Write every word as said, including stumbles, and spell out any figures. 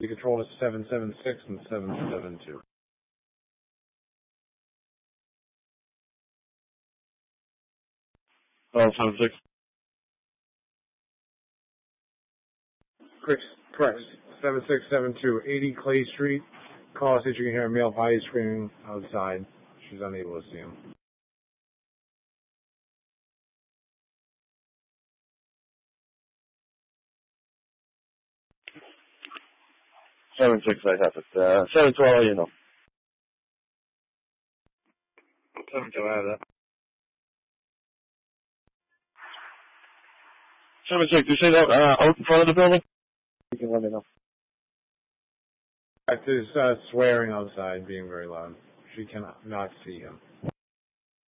The control is seven seven six and seven seven two. Oh, seven six. Correct. Correct. seven six seven two, eighty Clay Street. Call says you can hear a male body screaming outside. She's unable to see him. seven six, I have it. Uh, seven twelve, you know. seven two, I have that. seven six, you say that uh, out in front of the building? You can let me know. There's uh, swearing outside, being very loud. She cannot not see him.